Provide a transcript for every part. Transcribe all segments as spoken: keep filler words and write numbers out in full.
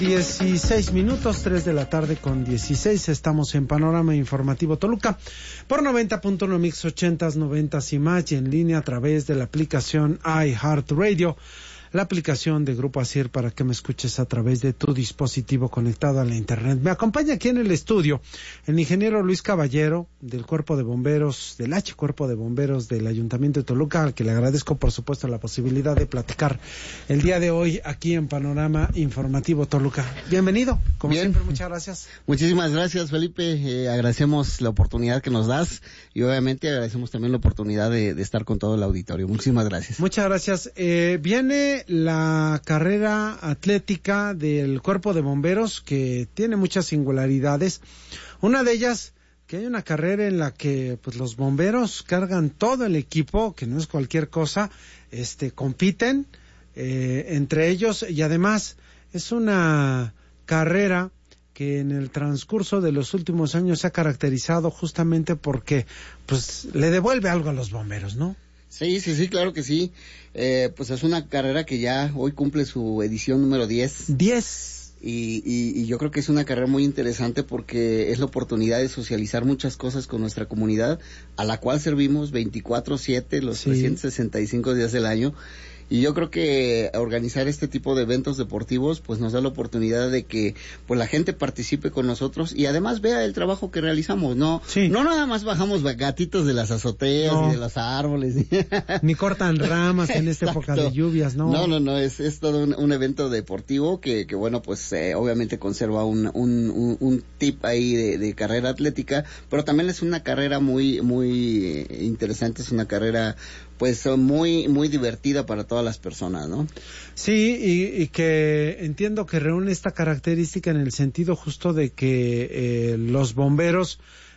dieciséis minutos, tres de la tarde con dieciséis, estamos en Panorama Informativo Toluca por noventa punto uno Mix ochentas, noventas y más, y en línea a través de la aplicación iHeartRadio, la aplicación de Grupo Asir, para que me escuches a través de tu dispositivo conectado a la internet. Me acompaña aquí en el estudio el ingeniero Luis Caballero, del Cuerpo de Bomberos, del H Cuerpo de Bomberos del Ayuntamiento de Toluca, al que le agradezco por supuesto la posibilidad de platicar el día de hoy aquí en Panorama Informativo Toluca. Bienvenido, como Bien. siempre, muchas gracias. Muchísimas gracias, Felipe, eh, agradecemos la oportunidad que nos das y obviamente agradecemos también la oportunidad de, de estar con todo el auditorio. Muchísimas gracias. Muchas gracias. Eh, viene la carrera atlética del Cuerpo de Bomberos, que tiene muchas singularidades. Una de ellas, que hay una carrera en la que pues los bomberos cargan todo el equipo, que no es cualquier cosa, este compiten eh, entre ellos, y además es una carrera que en el transcurso de los últimos años se ha caracterizado justamente porque pues le devuelve algo a los bomberos, ¿no? Sí, sí, sí, claro que sí. Eh, pues es una carrera que ya hoy cumple su edición número diez. diez. Y, y, y yo creo que es una carrera muy interesante porque es la oportunidad de socializar muchas cosas con nuestra comunidad, a la cual servimos veinticuatro siete, los sí. trescientos sesenta y cinco días del año. Y yo creo que organizar este tipo de eventos deportivos pues nos da la oportunidad de que pues la gente participe con nosotros y además vea el trabajo que realizamos, no sí. no nada más bajamos gatitos de las azoteas no. y de los árboles ni cortan ramas en esta época de lluvias, no no no no es es todo un, un evento deportivo que que bueno pues eh, obviamente conserva un un, un un tip ahí de, de carrera atlética, pero también es una carrera muy muy interesante, es una carrera pues muy muy divertida para todas las personas, ¿no? Sí, y, y que entiendo que reúne esta característica en el sentido justo de que eh, los bomberos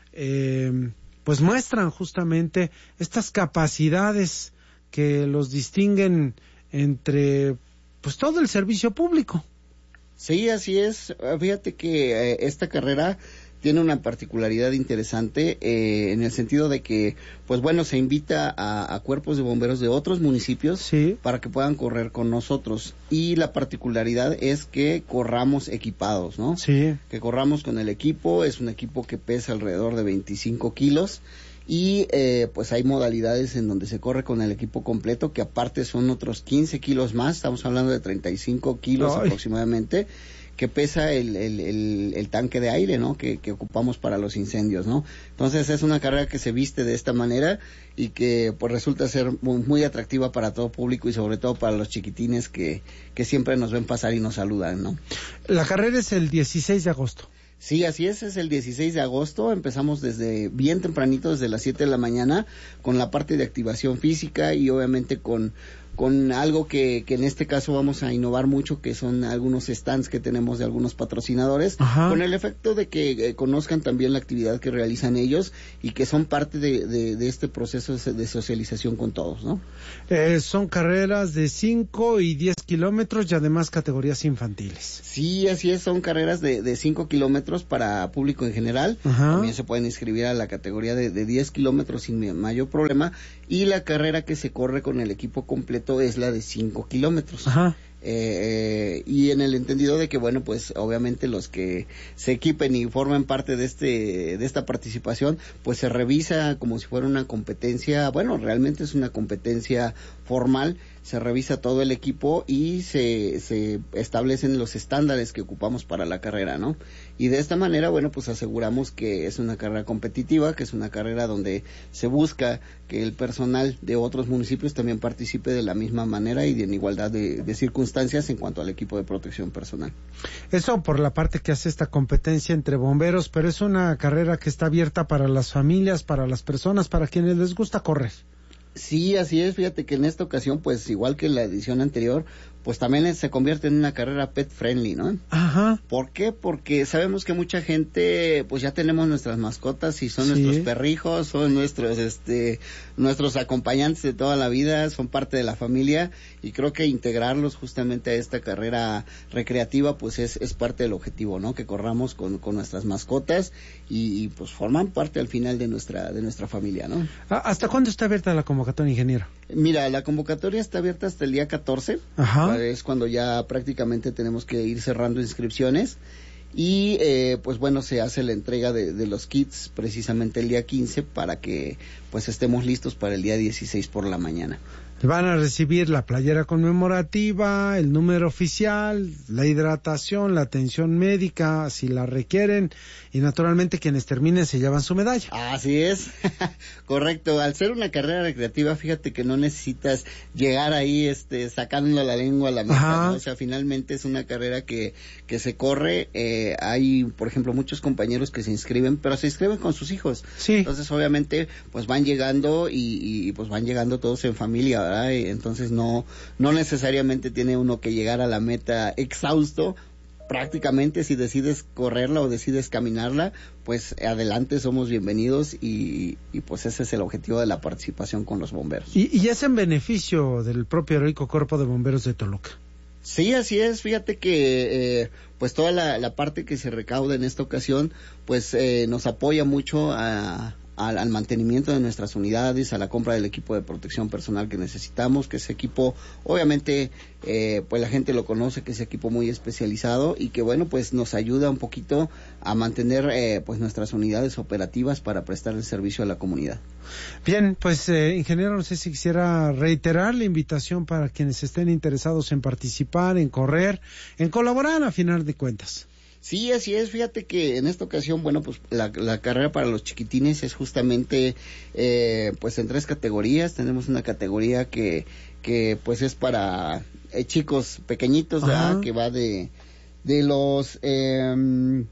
eh, pues muestran justamente estas capacidades que los distinguen entre pues todo el servicio público. Sí, así es. Fíjate que eh, esta carrera tiene una particularidad interesante eh, en el sentido de que, pues bueno, se invita a, a cuerpos de bomberos de otros municipios sí. para que puedan correr con nosotros. Y la particularidad es que corramos equipados, ¿no? Sí. Que corramos con el equipo, es un equipo que pesa alrededor de veinticinco kilos. Y eh, pues hay modalidades en donde se corre con el equipo completo, que aparte son otros quince kilos más, estamos hablando de treinta y cinco kilos Ay. aproximadamente, que pesa el, el, el, el tanque de aire, ¿no? Que, que ocupamos para los incendios, ¿no? Entonces es una carrera que se viste de esta manera y que pues resulta ser muy, muy atractiva para todo público y sobre todo para los chiquitines que, que siempre nos ven pasar y nos saludan, ¿no? La carrera es el dieciséis de agosto. Sí, así es, es el dieciséis de agosto, empezamos desde bien tempranito, desde las siete de la mañana, con la parte de activación física y obviamente con con algo que, que en este caso vamos a innovar mucho, que son algunos stands que tenemos de algunos patrocinadores, Ajá. con el efecto de que eh, conozcan también la actividad que realizan ellos y que son parte de, de, de este proceso de socialización con todos, ¿no? Eh, son carreras de cinco y diez kilómetros y además categorías infantiles. Sí, así es, son carreras de, de cinco kilómetros para público en general. Ajá. También se pueden inscribir a la categoría de, de diez kilómetros sin mayor problema, y la carrera que se corre con el equipo completo es la de cinco kilómetros. Ajá. Eh, eh, y en el entendido de que bueno pues obviamente los que se equipen y formen parte de este de esta participación pues se revisa como si fuera una competencia, bueno realmente es una competencia formal, se revisa todo el equipo y se se establecen los estándares que ocupamos para la carrera, ¿no? Y de esta manera bueno pues aseguramos que es una carrera competitiva, que es una carrera donde se busca que el personal de otros municipios también participe de la misma manera y en igualdad de, de circunstancias en cuanto al equipo de protección personal. Eso por la parte que hace esta competencia entre bomberos, pero es una carrera que está abierta para las familias, para las personas, para quienes les gusta correr. Sí, así es, fíjate que en esta ocasión, pues igual que en la edición anterior, pues también se convierte en una carrera pet friendly, ¿no? Ajá. ¿Por qué? Porque sabemos que mucha gente, pues ya tenemos nuestras mascotas y son sí. nuestros perrijos, son nuestros, este, nuestros acompañantes de toda la vida, son parte de la familia, y creo que integrarlos justamente a esta carrera recreativa, pues es, es parte del objetivo, ¿no? Que corramos con, con nuestras mascotas y, y pues forman parte al final de nuestra, de nuestra familia, ¿no? ¿Hasta cuándo está abierta la convocatoria, ingeniero? Mira, la convocatoria está abierta hasta el día catorce. Ajá. Es cuando ya prácticamente tenemos que ir cerrando inscripciones. Y eh, pues bueno, se hace la entrega de, de los kits precisamente el día quince para que pues estemos listos para el día dieciséis por la mañana. Van a recibir la playera conmemorativa, el número oficial, la hidratación, la atención médica, si la requieren, y naturalmente quienes terminen se llevan su medalla. Así es, correcto. Al ser una carrera recreativa, fíjate que no necesitas llegar ahí este, sacando la lengua a la meta, ¿no? O sea, finalmente es una carrera que, que se corre. Eh, hay, por ejemplo, muchos compañeros que se inscriben, pero se inscriben con sus hijos. Sí. Entonces, obviamente, pues van llegando y, y pues van llegando todos en familia, ¿verdad? Entonces no no necesariamente tiene uno que llegar a la meta exhausto. Prácticamente si decides correrla o decides caminarla, pues adelante, somos bienvenidos y, y pues ese es el objetivo de la participación con los bomberos. Y, y es en beneficio del propio heroico Cuerpo de Bomberos de Toluca. Sí, así es. Fíjate que eh, pues toda la, la parte que se recauda en esta ocasión pues eh, nos apoya mucho a Al, al mantenimiento de nuestras unidades, a la compra del equipo de protección personal que necesitamos, que ese equipo, obviamente, eh, pues la gente lo conoce, que es equipo muy especializado y que bueno, pues nos ayuda un poquito a mantener eh, pues nuestras unidades operativas para prestar el servicio a la comunidad. Bien, pues eh, ingeniero, no sé si quisiera reiterar la invitación para quienes estén interesados en participar, en correr, en colaborar a final de cuentas. Sí, así es. Fíjate que en esta ocasión, bueno, pues la, la carrera para los chiquitines es justamente, eh, pues en tres categorías. Tenemos una categoría que, que pues es para eh, chicos pequeñitos, ¿verdad? Que va de, de los eh,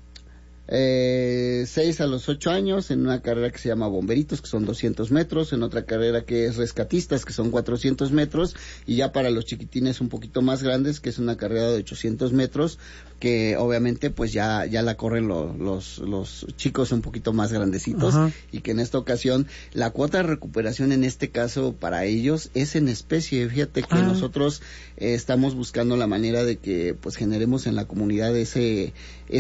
eh, seis a los ocho años, en una carrera que se llama Bomberitos, que son doscientos metros, en otra carrera que es Rescatistas, que son cuatrocientos metros, y ya para los chiquitines un poquito más grandes, que es una carrera de ochocientos metros, que obviamente pues ya ya la corren lo, los los chicos un poquito más grandecitos. Ajá. Y que en esta ocasión la cuota de recuperación en este caso para ellos es en especie. Fíjate que ah. nosotros eh, estamos buscando la manera de que pues generemos en la comunidad ese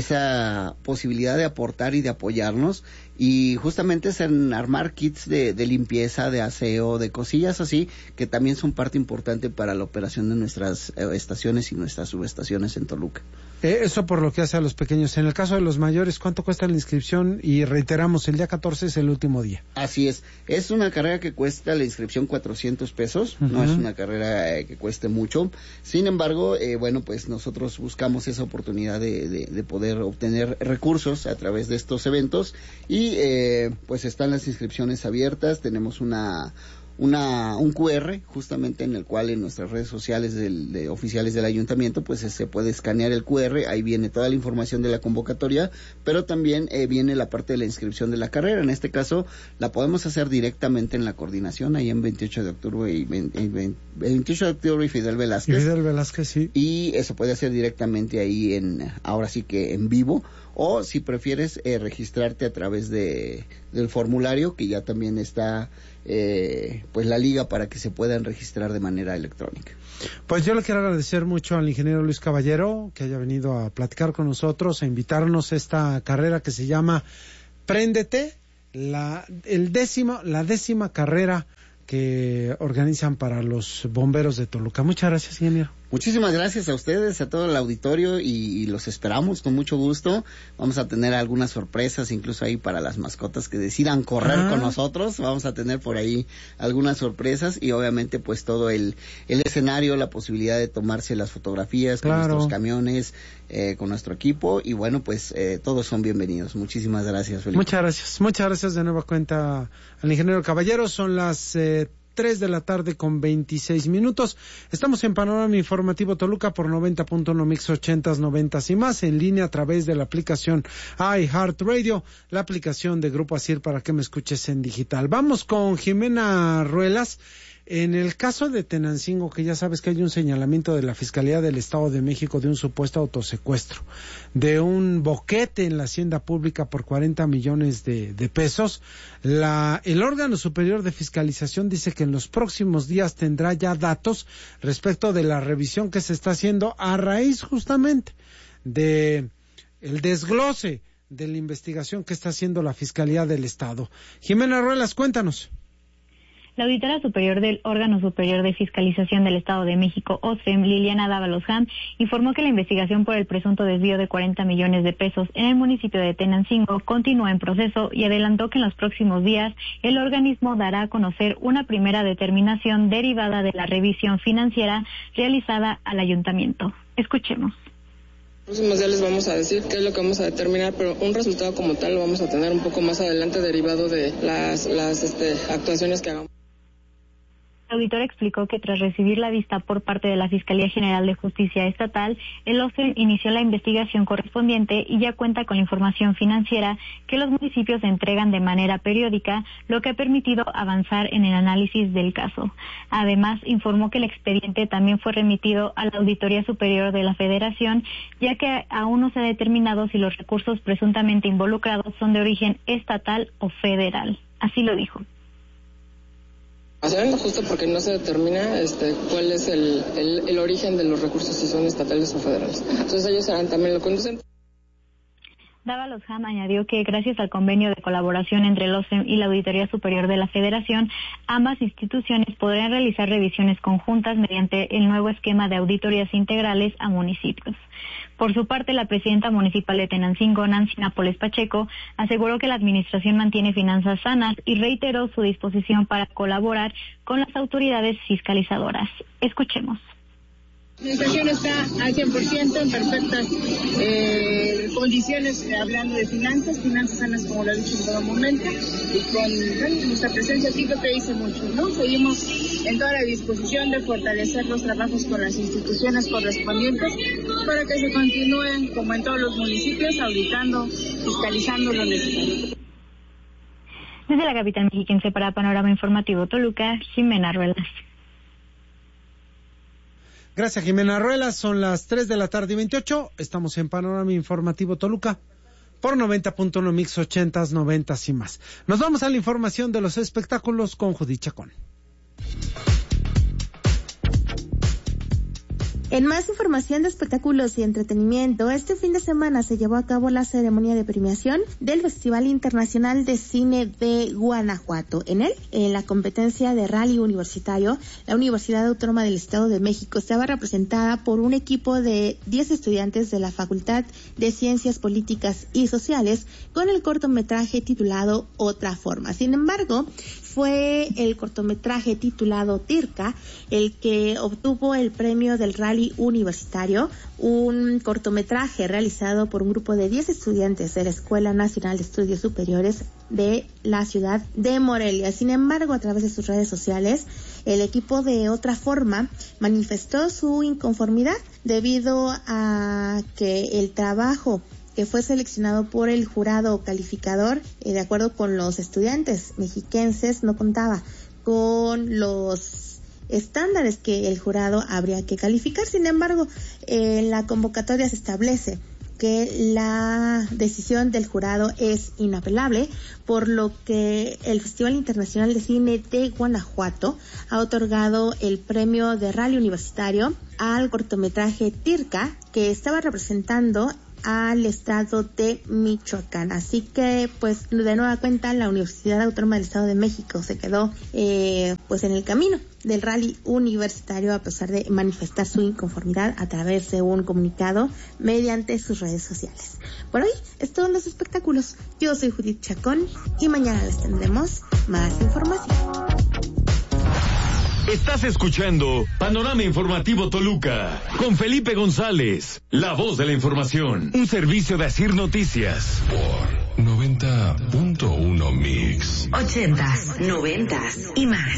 esa posibilidad de aportar y de apoyarnos, y justamente es en armar kits de, de limpieza, de aseo, de cosillas así, que también son parte importante para la operación de nuestras eh, estaciones y nuestras subestaciones en Toluca. Eh, eso por lo que hace a los pequeños. En el caso de los mayores, ¿cuánto cuesta la inscripción? Y reiteramos, el día catorce es el último día. Así es. Es una carrera que cuesta la inscripción cuatrocientos pesos. Uh-huh. No es una carrera eh, que cueste mucho. Sin embargo, eh, bueno, pues nosotros buscamos esa oportunidad de, de, de poder obtener recursos a través de estos eventos. Y eh, pues están las inscripciones abiertas. Tenemos una... una un cu erre justamente en el cual en nuestras redes sociales del, de oficiales del ayuntamiento pues se puede escanear el cu erre, ahí viene toda la información de la convocatoria, pero también eh, viene la parte de la inscripción de la carrera. En este caso la podemos hacer directamente en la coordinación, ahí en veintiocho de octubre y veintiocho de octubre y Fidel Velázquez. Y Fidel Velázquez, sí. Y eso puede hacer directamente ahí en, ahora sí que en vivo, o si prefieres eh, registrarte a través de del formulario que ya también está eh, pues la liga para que se puedan registrar de manera electrónica. Pues yo le quiero agradecer mucho al ingeniero Luis Caballero que haya venido a platicar con nosotros, a invitarnos a esta carrera que se llama Préndete, la el décimo, la décima carrera que organizan para los bomberos de Toluca. Muchas gracias, ingeniero. Muchísimas gracias a ustedes, a todo el auditorio, y, y los esperamos con mucho gusto. Vamos a tener algunas sorpresas, incluso ahí para las mascotas que decidan correr ah. con nosotros. Vamos a tener por ahí algunas sorpresas y obviamente pues todo el, el escenario, la posibilidad de tomarse las fotografías con claro. nuestros camiones, eh, con nuestro equipo, y bueno, pues eh, todos son bienvenidos. Muchísimas gracias, Felipe. Muchas gracias, muchas gracias de nueva cuenta al ingeniero Caballero. Son las eh, tres de la tarde con veintiséis minutos. Estamos en Panorama Informativo Toluca por noventa punto uno Mix ochentas, noventas y más, en línea a través de la aplicación iHeartRadio, la aplicación de Grupo Asir para que me escuches en digital. Vamos con Jimena Ruelas. En el caso de Tenancingo, que ya sabes que hay un señalamiento de la Fiscalía del Estado de México de un supuesto autosecuestro, de un boquete en la hacienda pública por cuarenta millones de, de pesos, la, el órgano superior de fiscalización dice que en los próximos días tendrá ya datos respecto de la revisión que se está haciendo a raíz justamente de el desglose de la investigación que está haciendo la Fiscalía del Estado. Jimena Ruelas, cuéntanos. La auditora superior del Órgano Superior de Fiscalización del Estado de México, OSFEM, Liliana Dávalos Ham, informó que la investigación por el presunto desvío de cuarenta millones de pesos en el municipio de Tenancingo continúa en proceso y adelantó que en los próximos días el organismo dará a conocer una primera determinación derivada de la revisión financiera realizada al ayuntamiento. Escuchemos. En los próximos días les vamos a decir qué es lo que vamos a determinar, pero un resultado como tal lo vamos a tener un poco más adelante derivado de las, las este, actuaciones que hagamos. El auditor explicó que tras recibir la vista por parte de la Fiscalía General de Justicia Estatal, el OSFEM inició la investigación correspondiente y ya cuenta con la información financiera que los municipios entregan de manera periódica, lo que ha permitido avanzar en el análisis del caso. Además, informó que el expediente también fue remitido a la Auditoría Superior de la Federación, ya que aún no se ha determinado si los recursos presuntamente involucrados son de origen estatal o federal. Así lo dijo. Hacen justo porque no se determina este, cuál es el, el, el origen de los recursos, si son estatales o federales. Entonces ellos harán también lo conducente. Dávalos Ham añadió que gracias al convenio de colaboración entre el OSFEM y la Auditoría Superior de la Federación, ambas instituciones podrán realizar revisiones conjuntas mediante el nuevo esquema de auditorías integrales a municipios. Por su parte, la presidenta municipal de Tenancingo, Nancy Nápoles Pacheco, aseguró que la administración mantiene finanzas sanas y reiteró su disposición para colaborar con las autoridades fiscalizadoras. Escuchemos. La administración está al cien por ciento en perfectas eh, condiciones, eh, hablando de finanzas, finanzas sanas como lo he dicho en todo momento, y con bueno, nuestra presencia aquí creo que dice mucho, ¿no? Seguimos en toda la disposición de fortalecer los trabajos con las instituciones correspondientes para que se continúen, como en todos los municipios, auditando, fiscalizando lo necesario. Desde la capital mexiquense para Panorama Informativo Toluca, Jimena Ruelas. Gracias, Jimena Ruelas. Son las tres de la tarde y veintiocho. Estamos en Panorama Informativo Toluca por noventa punto uno Mix ochentas, noventas y más. Nos vamos a la información de los espectáculos con Judith Chacón. En más información de espectáculos y entretenimiento, este fin de semana se llevó a cabo la ceremonia de premiación del Festival Internacional de Cine de Guanajuato. En él, en la competencia de rally universitario, la Universidad Autónoma del Estado de México estaba representada por un equipo de diez estudiantes de la Facultad de Ciencias Políticas y Sociales con el cortometraje titulado Otra Forma. Sin embargo, fue el cortometraje titulado Tirca el que obtuvo el premio del rally universitario, un cortometraje realizado por un grupo de diez estudiantes de la Escuela Nacional de Estudios Superiores de la ciudad de Morelia. Sin embargo, a través de sus redes sociales, el equipo de Otra Forma manifestó su inconformidad debido a que el trabajo que fue seleccionado por el jurado calificador, eh, de acuerdo con los estudiantes mexiquenses, no contaba con los estándares que el jurado habría que calificar. Sin embargo, eh, en la convocatoria se establece que la decisión del jurado es inapelable, por lo que el Festival Internacional de Cine de Guanajuato ha otorgado el premio de rally universitario al cortometraje Tirca, que estaba representando al estado de Michoacán. Así que, pues, de nueva cuenta, la Universidad Autónoma del Estado de México se quedó, eh, pues, en el camino del rally universitario, a pesar de manifestar su inconformidad a través de un comunicado mediante sus redes sociales. Por hoy es todo en los espectáculos. Yo soy Judith Chacón y mañana les tendremos más información. Estás escuchando Panorama Informativo Toluca con Felipe González, la voz de la información, un servicio de Asir Noticias por noventa punto uno Mix. Ochentas, noventas y más.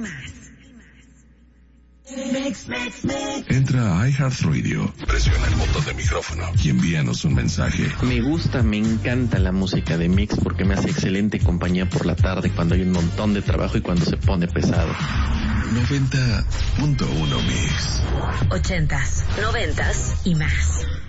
Mix, mix, mix. Entra a iHeartRadio, presiona el botón de micrófono y envíanos un mensaje. Me gusta, me encanta la música de Mix porque me hace excelente compañía por la tarde cuando hay un montón de trabajo y cuando se pone pesado. noventa punto uno Mix. Ochentas, noventas y más.